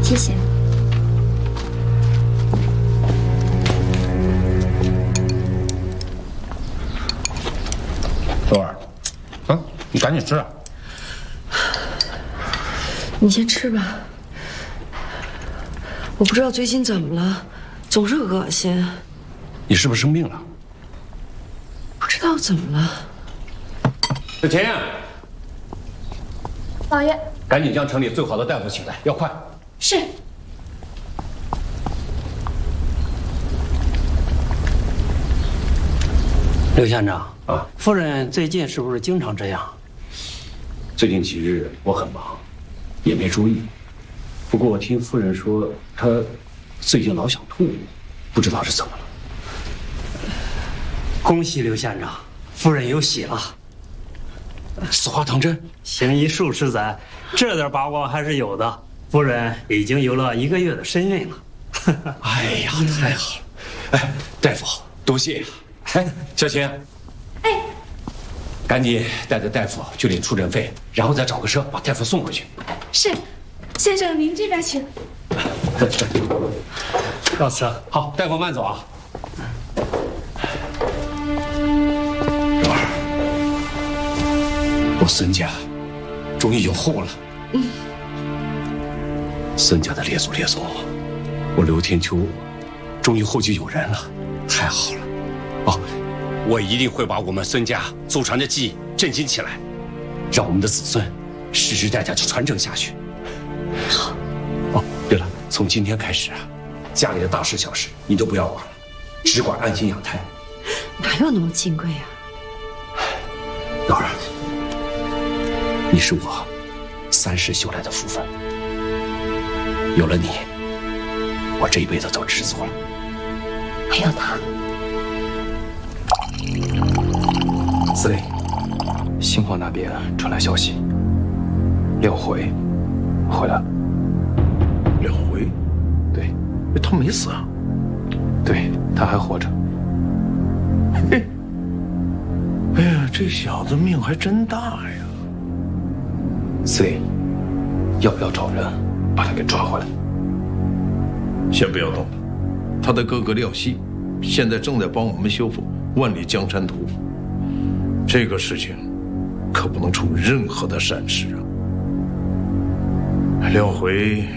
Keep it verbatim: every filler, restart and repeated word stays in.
谢谢。 朵儿，啊，你赶紧吃啊！ 你先吃吧。我不知道最近怎么了，总是恶心。 你是不是生病了？ 不知道怎么了。 小琴， 老爷， 赶紧将城里最好的大夫请来，要快。 是。 刘县长啊， 夫人最近是不是经常这样？ 最近几日我很忙，也没注意。不过我听夫人说，她最近老想吐，不知道是怎么了。 恭喜刘县长，夫人有喜了。 此话当真？ 行医数十载，这点把握还是有的。夫人已经有了一个月的身孕了。 哎呀，太好了！哎，大夫，多谢呀！哎，小琴， 哎， 赶紧带着大夫去领出诊费，然后再找个车把大夫送回去。 是，先生您这边请。 告辞。 好，大夫慢走啊。蓉儿，我孙家终于有后了。嗯。孙家的列祖列宗，我刘天秋终于后继有人了，太好了！哦，我一定会把我们孙家祖传的技艺振兴起来，让我们的子孙世世代代就传承下去。 好。 哦，对了，从今天开始啊，家里的大事小事你都不要管了，只管安心养胎。 哪有那么金贵呀？ 老儿，你是我三世修来的福分，有了你，我这一辈子都知足了。 还有他。 司令，新华那边传来消息，廖回回来了。 廖回？ 对， 他没死啊？ 对，他还活着。 嘿，哎呀，这小子命还真大呀！ 司令，要不要找人把他给抓回来？ 先不要动，他的哥哥廖希现在正在帮我们修复《万里江山图》，这个事情可不能出任何的闪失啊！廖回